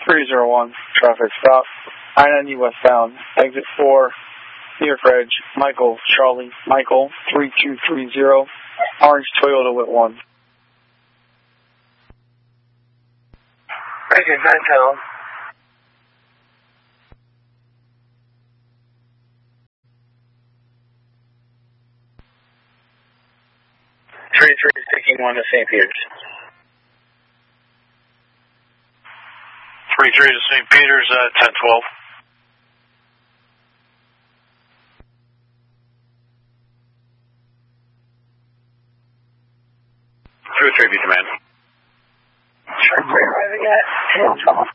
301, traffic stop. I-90 westbound, exit 4, New York Reg, Michael, Charlie, Michael, 3230, orange Toyota with 1. Thank you, 910. Taking 1 to St. Peter's. 33 to St. Peter's, 1012. 2-3 be command. Sharp 3 arriving at 1012.